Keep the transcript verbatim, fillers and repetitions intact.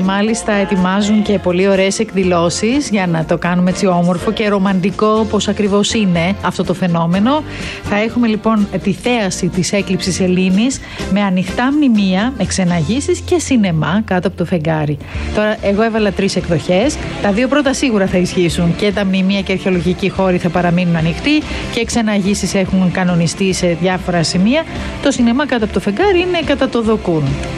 μάλιστα ετοιμάζουν και πολύ ωραίες εκδηλώσεις για να το κάνουμε έτσι όμορφο και ρομαντικό, όπως ακριβώς είναι αυτό το φαινόμενο. Θα έχουμε λοιπόν τη θέαση της έκλειψης Ελλήνης με ανοιχτά μνημεία, εξεναγήσεις και σινεμά κάτω από το φεγγάρι. Τώρα, εγώ έβαλα τρεις εκδοχές. Τα δύο πρώτα σίγουρα θα ισχύσουν. Και τα μνημεία και αρχαιολογικοί χώροι θα παραμείνουν ανοιχτοί και εξεναγήσεις έχουν κανονιστεί σε διάφορα σημεία. Το σινεμά κάτω από το φεγγάρι είναι κατά το δοκούν.